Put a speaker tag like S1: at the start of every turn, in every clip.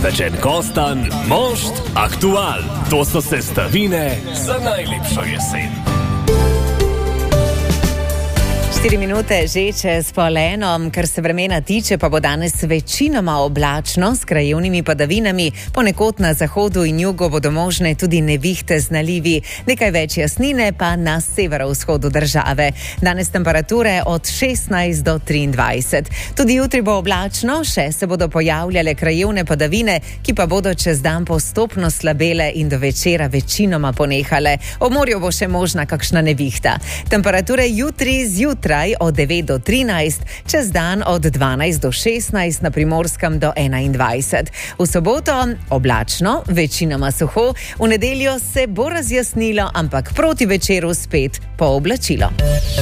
S1: pečen kostanj, mošt, aktual. To so sestavine za najlepšo jesen.
S2: 4 minute že čez pol eno, kar se vremena tiče, pa bo danes večinoma oblačno s krajevnimi padavinami. Ponekod na zahodu in jugu bodo možne tudi nevihte z nalivi. Nekaj več jasnine pa na severovzhodu države. Danes temperature od 16 do 23. Tudi jutri bo oblačno, še se bodo pojavljale krajevne padavine, ki pa bodo čez dan postopno slabele in do večera večinoma ponehale. Ob morju bo še možna kakšna nevihta. Temperature jutri zjutraj od 9 do 13, čez dan od 12 do 16, na Primorskem do 21. V soboto oblačno, večinoma suho, v nedeljo se bo razjasnilo, ampak proti večeru spet pooblačilo.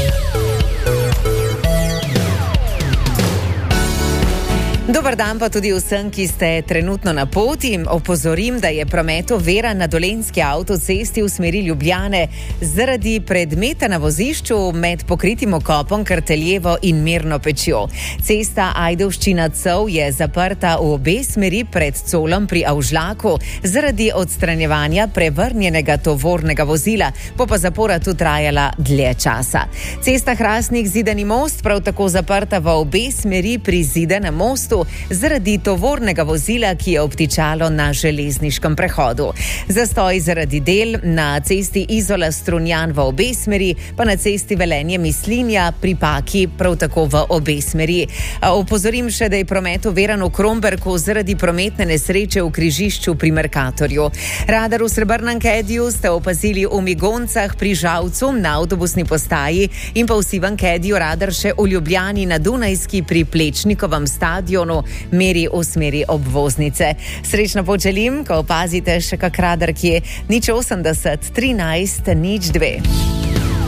S2: Dober dan pa tudi vsem, ki ste trenutno na poti. Opozorim, da je promet oviran na Dolenjski avtocesti v smeri Ljubljane zaradi predmeta na vozišču med pokritim okopom Karteljevo in Mirno Pečjo. Cesta Ajdovščina-Cov je zaprta v obe smeri pred Colom pri Avžlaku zaradi odstranjevanja prevrnjenega tovornega vozila, bo pa zapora tu trajala dlje časa. Cesta Hrastnik-Zidani most prav tako zaprta v obe smeri pri Zidanem mostu zaradi tovornega vozila, ki je obtičalo na železniškem prehodu. Zastoj zaradi del na cesti Izola-Strunjan v obe smeri, pa na cesti Velenje-Mislinja pri Paki prav tako v obe smeri. Opozorim še, da je promet oviran v Kromberku zaradi prometne nesreče v križišču pri Mercatorju. Radar v Srebrnem Kediju ste opazili v Migoncah pri Žalcu na avtobusni postaji in pa v Sivem Kediju radar še v Ljubljani na Dunajski pri Plečnikovem stadionu meri v smeri obvoznice. Srečno pot želim, ko opazite še kak radar, ki je 080 13 02.